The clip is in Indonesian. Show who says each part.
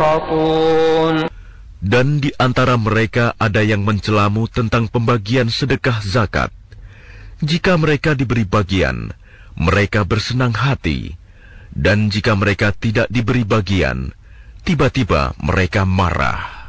Speaker 1: يسخطون.
Speaker 2: Dan di antara mereka ada yang mencelamu tentang pembagian sedekah zakat. Jika mereka diberi bagian, mereka bersenang hati. Dan jika mereka tidak diberi bagian, tiba-tiba mereka marah.